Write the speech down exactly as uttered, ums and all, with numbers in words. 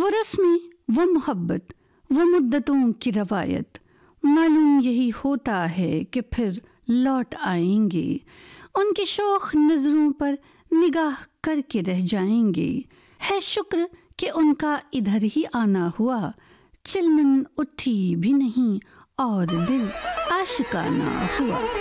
वो रस्में, वो मोहब्बत, वो मुद्दतों की रवायत, मालूम यही होता है कि फिर लौट आएंगे। उनके शौक नजरों पर निगाह करके रह जाएंगे। है शुक्र कि उनका इधर ही आना हुआ, चिलमन उठी भी नहीं और दिल आशिकाना हुआ।